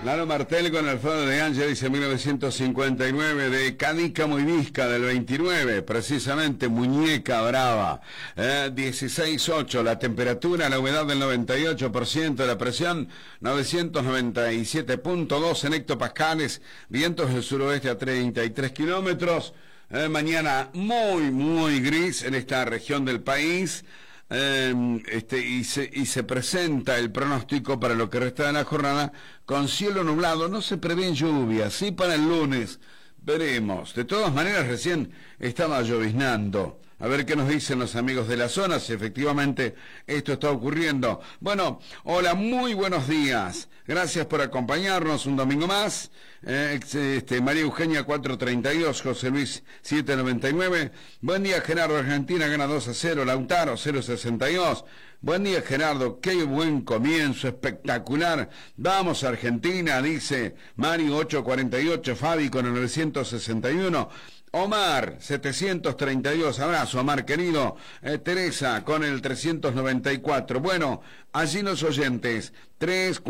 Lalo Martel con Alfredo de Ángel dice 1959, de Canica Muisca del 29, precisamente Muñeca Brava, 16.8, la temperatura, la humedad del 98%, la presión 997.2 en hectopascales, vientos del suroeste a 33 kilómetros, mañana muy gris en esta región del país. Y se presenta el pronóstico para lo que resta de la jornada con cielo nublado. No se prevén lluvias, sí para el lunes, veremos. De todas maneras, recién estaba lloviznando. A ver qué nos dicen los amigos de la zona, si efectivamente esto está ocurriendo. Bueno, hola, muy buenos días. Gracias por acompañarnos un domingo más. María Eugenia 432, José Luis 799. Buen día, Gerardo. Argentina gana 2-0, Lautaro 0-62. Buen día, Gerardo. Qué buen comienzo, espectacular. Vamos, Argentina, dice Mario 848, Fabi con el 961. Omar, 732, abrazo, Omar, querido. Teresa, con el 394. Bueno, allí los oyentes, 3...